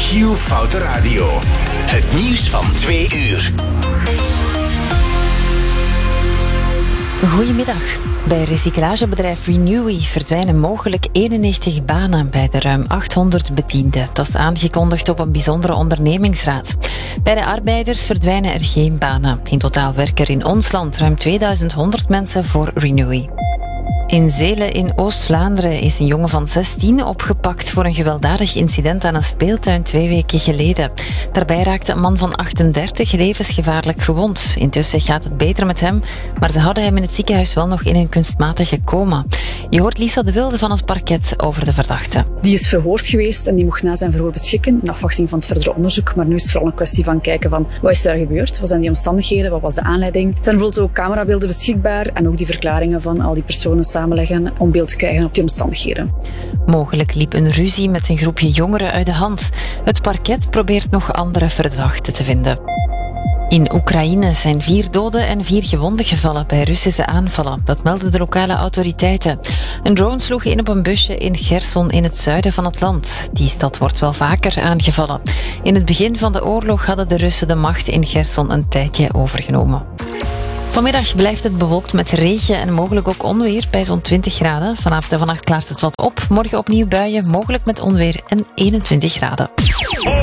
Giel Foute Radio. Het nieuws van 2 uur. Goedemiddag. Bij recyclagebedrijf Renewy verdwijnen mogelijk 91 banen bij de ruim 800 bedienden. Dat is aangekondigd op een bijzondere ondernemingsraad. Bij de arbeiders verdwijnen er geen banen. In totaal werken er in ons land ruim 2100 mensen voor Renewy. In Zelen in Oost-Vlaanderen is een jongen van 16 opgepakt voor een gewelddadig incident aan een speeltuin 2 weken geleden. Daarbij raakte een man van 38 levensgevaarlijk gewond. Intussen gaat het beter met hem, maar ze houden hem in het ziekenhuis wel nog in een kunstmatige coma. Je hoort Lisa de Wilde van het parket over de verdachte. Die is verhoord geweest en die mocht na zijn verhoor beschikken in afwachting van het verdere onderzoek. Maar nu is het vooral een kwestie van kijken van wat is er gebeurd? Wat zijn die omstandigheden? Wat was de aanleiding? Er zijn bijvoorbeeld ook camerabeelden beschikbaar en ook die verklaringen van al die personen samenleggen om beeld te krijgen op die omstandigheden. Mogelijk liep een ruzie met een groepje jongeren uit de hand. Het parket probeert nog andere verdachten te vinden. In Oekraïne zijn 4 doden en 4 gewonden gevallen bij Russische aanvallen. Dat melden de lokale autoriteiten. Een drone sloeg in op een busje in Cherson in het zuiden van het land. Die stad wordt wel vaker aangevallen. In het begin van de oorlog hadden de Russen de macht in Cherson een tijdje overgenomen. Vanmiddag blijft het bewolkt met regen en mogelijk ook onweer bij zo'n 20 graden. Vanavond en vannacht klaart het wat op. Morgen opnieuw buien, mogelijk met onweer en 21 graden.